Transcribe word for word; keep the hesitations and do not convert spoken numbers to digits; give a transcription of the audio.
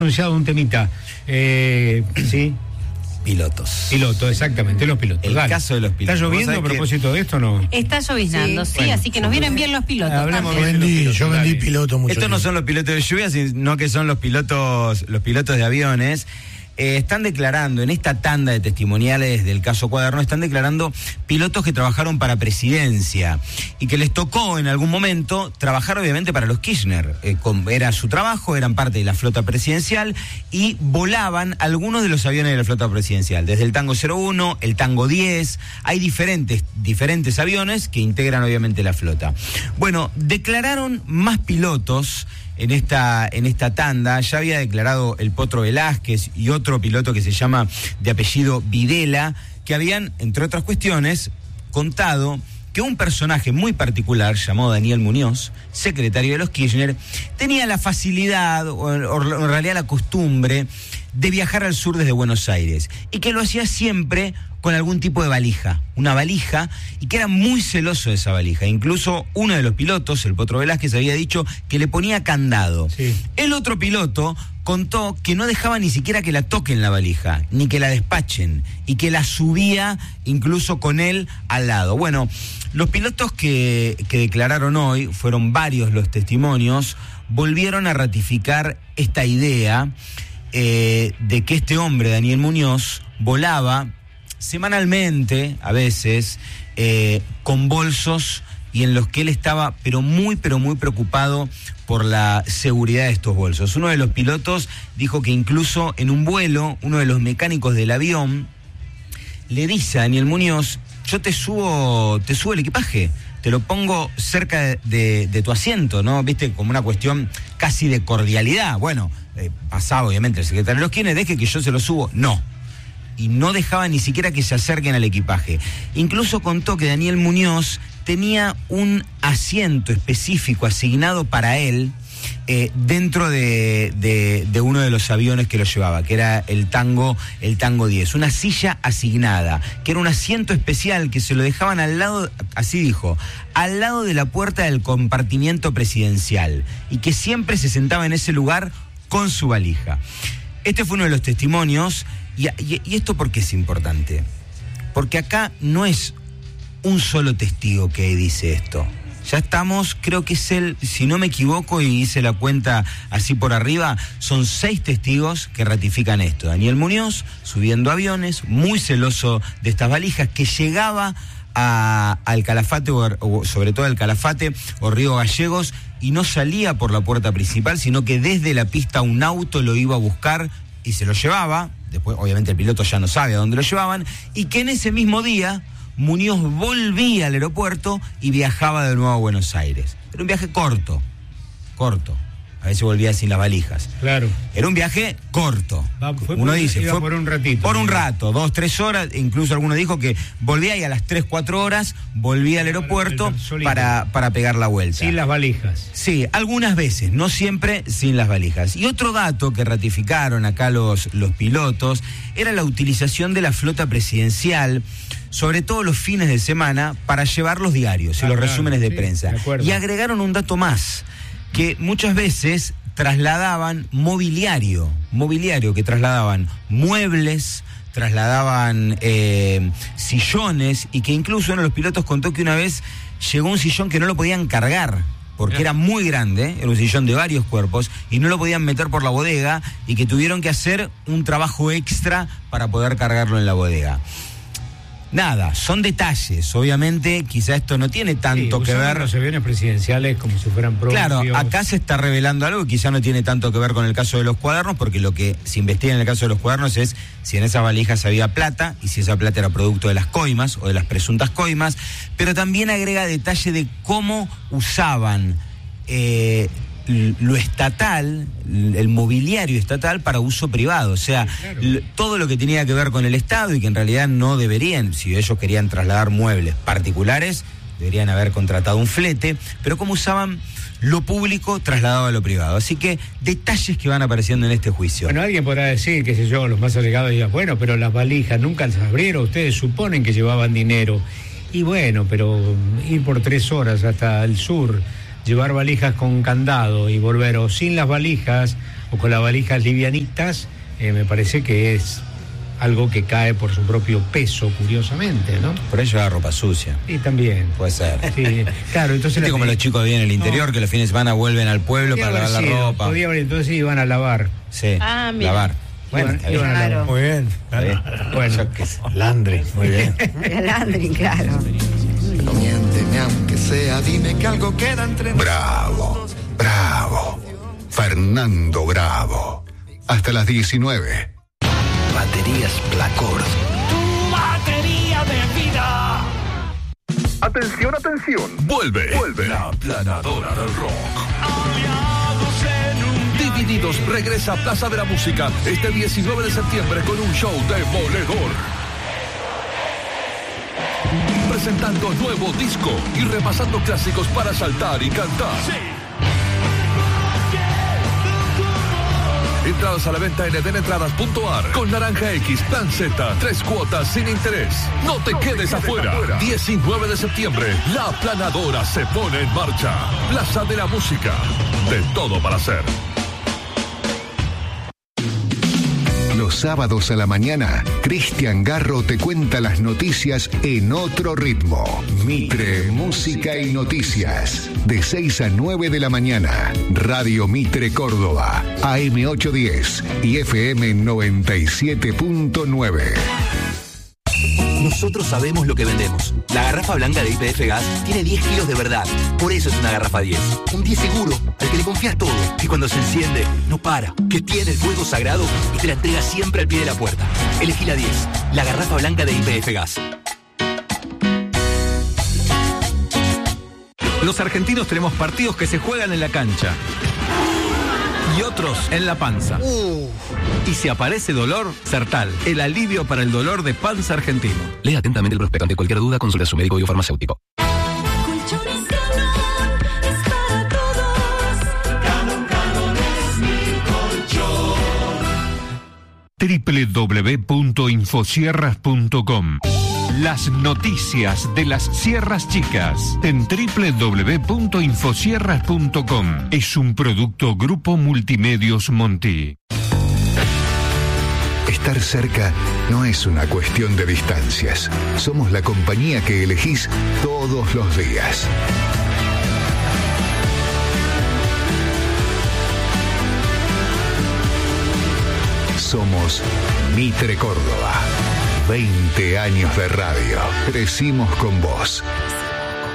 anunciado un temita, eh, ¿sí? Pilotos. Pilotos, exactamente, los pilotos. El Dale. caso de los pilotos. ¿Está lloviendo a propósito que... de esto o no? Está lloviznando, sí, sí bueno, así que nos vienen bien los pilotos. Hablemos también. bien de los vendí, pilotos, yo vendí dale. pilotos mucho Estos no tiempo. son los pilotos de lluvia, sino que son los pilotos, los pilotos de aviones. Eh, están declarando, en esta tanda de testimoniales del caso Cuaderno, están declarando pilotos que trabajaron para presidencia y que les tocó en algún momento trabajar obviamente para los Kirchner. Eh, con, era su trabajo, eran parte de la flota presidencial y volaban algunos de los aviones de la flota presidencial, desde el Tango cero uno, el Tango diez, hay diferentes, diferentes aviones que integran obviamente la flota. Bueno, declararon más pilotos en esta, en esta tanda. Ya había declarado el Potro Velázquez y otro piloto que se llama de apellido Videla, que habían, entre otras cuestiones, contado que un personaje muy particular llamado Daniel Muñoz, secretario de los Kirchner, tenía la facilidad, o, o en realidad la costumbre, de viajar al sur desde Buenos Aires, y que lo hacía siempre con algún tipo de valija, una valija, y que era muy celoso de esa valija. Incluso uno de los pilotos, el Potro Velázquez, había dicho que le ponía candado. Sí. El otro piloto contó que no dejaba ni siquiera que la toquen la valija, ni que la despachen, y que la subía incluso con él al lado. Bueno, los pilotos que, que declararon hoy, fueron varios los testimonios, volvieron a ratificar esta idea eh, de que este hombre, Daniel Muñoz, volaba semanalmente, a veces, eh, con bolsos y en los que él estaba, pero muy, pero muy preocupado por la seguridad de estos bolsos. Uno de los pilotos dijo que incluso en un vuelo, uno de los mecánicos del avión le dice a Daniel Muñoz: yo te subo, te subo el equipaje, te lo pongo cerca de, de, de tu asiento, ¿no? Viste, como una cuestión casi de cordialidad. Bueno, eh, pasaba obviamente el secretario de los Kirchner, deje que yo se lo subo. No. Y no dejaba ni siquiera que se acerquen al equipaje. Incluso contó que Daniel Muñoz tenía un asiento específico asignado para él eh, dentro de, de, de uno de los aviones que lo llevaba, que era el Tango, el Tango diez. Una silla asignada, que era un asiento especial que se lo dejaban al lado, así dijo, al lado de la puerta del compartimiento presidencial, y que siempre se sentaba en ese lugar con su valija. Este fue uno de los testimonios. Y, y, ¿Y esto por qué es importante? Porque acá no es un solo testigo que dice esto. Ya estamos, creo que es el, si no me equivoco y hice la cuenta así por arriba, son seis testigos que ratifican esto. Daniel Muñoz subiendo aviones, muy celoso de estas valijas, que llegaba a, al Calafate, o, o sobre todo al Calafate o Río Gallegos, y no salía por la puerta principal, sino que desde la pista un auto lo iba a buscar y se lo llevaba. Después, obviamente, el piloto ya no sabe a dónde lo llevaban, y que en ese mismo día Muñoz volvía al aeropuerto y viajaba de nuevo a Buenos Aires. Era un viaje corto, corto. A veces volvía sin las valijas. Claro. Era un viaje corto. Va, fue Uno por, dice, iba fue por un ratito. Por un rato, dos, tres horas. Incluso alguno dijo que volvía y a las tres, cuatro horas volvía al aeropuerto para, para pegar la vuelta. Sin las valijas. Sí, algunas veces, no siempre sin las valijas. Y otro dato que ratificaron acá los, los pilotos era la utilización de la flota presidencial, sobre todo los fines de semana, para llevar los diarios y ah, los claro, resúmenes de sí, prensa. De y agregaron un dato más, que muchas veces trasladaban mobiliario, mobiliario que trasladaban muebles, trasladaban eh, sillones, y que incluso uno de los pilotos contó que una vez llegó un sillón que no lo podían cargar, porque era muy grande, era un sillón de varios cuerpos, y no lo podían meter por la bodega, y que tuvieron que hacer un trabajo extra para poder cargarlo en la bodega. Nada, son detalles. Obviamente, quizá esto no tiene tanto sí, que ver. Los aviones presidenciales como si fueran propios. Claro, acá se está revelando algo que quizá no tiene tanto que ver con el caso de los cuadernos, porque lo que se investiga en el caso de los cuadernos es si en esas valijas había plata y si esa plata era producto de las coimas o de las presuntas coimas, pero también agrega detalle de cómo usaban eh, lo estatal, el mobiliario estatal, para uso privado. O sea, sí, claro. l- todo lo que tenía que ver con el Estado, y que en realidad no deberían, si ellos querían trasladar muebles particulares, deberían haber contratado un flete, pero cómo usaban lo público trasladado a lo privado. Así que detalles que van apareciendo en este juicio. Bueno, alguien podrá decir, qué sé yo, los más alegados digan, bueno, pero las valijas nunca las abrieron, ustedes suponen que llevaban dinero. Y bueno, pero ir por tres horas hasta el sur, llevar valijas con candado y volver o sin las valijas o con las valijas livianitas, eh, me parece que es algo que cae por su propio peso, curiosamente, ¿no? Por eso lleva ropa sucia. Y también. Puede ser. Sí, claro, entonces... ¿Viste como los chicos viven en el interior, no, que los fines de semana vuelven al pueblo para lavar sido, la ropa? Podía haber, entonces iban a lavar. Sí, ah, mira. lavar. Bueno, iban, iban a lavar. Muy bien. Bueno, Landry, muy bien. Landry, claro. Pero miénteme aunque sea, dime que algo queda entre nosotros. Bravo, bravo. Fernando Bravo. Hasta las diecinueve. Baterías Placor. Tu batería de vida. Atención, atención. Vuelve. Vuelve. La aplanadora del rock. Aliados en un Divididos regresa a Plaza de la Música este diecinueve de septiembre con un show demoledor. Presentando nuevo disco y repasando clásicos para saltar y cantar. Sí. Entradas a la venta en edenentradas punto a r. Con Naranja X, Plan Z, tres cuotas sin interés. No te, no quedes, te quedes afuera. afuera. diecinueve de septiembre, La Aplanadora se pone en marcha. Plaza de la Música. De todo para hacer. Los sábados a la mañana, Cristian Garro te cuenta las noticias en otro ritmo. Mitre, música y noticias. De seis a nueve de la mañana. Radio Mitre Córdoba, A M ochocientos diez y F M noventa y siete punto nueve. Nosotros sabemos lo que vendemos. La garrafa blanca de Y P F Gas tiene diez kilos de verdad. Por eso es una garrafa diez. Un diez seguro, al que le confías todo. Que cuando se enciende, no para. Que tiene el fuego sagrado y te la entrega siempre al pie de la puerta. Elegí la diez. La garrafa blanca de Y P F Gas. Los argentinos tenemos partidos que se juegan en la cancha. Y otros en la panza. Uh. Y si aparece dolor, Sertal, el alivio para el dolor de panza argentino. Lea atentamente el prospecto. Ante cualquier duda, consulte a su médico y o farmacéutico. Colchones Canon es para todos. Canon, Canon es mi colchón. doble u doble u doble u punto infosierras punto com. Las noticias de las Sierras Chicas en doble u doble u doble u punto infosierras punto com. Es un producto Grupo Multimedios Monti. Estar cerca no es una cuestión de distancias. Somos la compañía que elegís todos los días. Somos Mitre Córdoba. veinte años de radio. Crecimos con vos.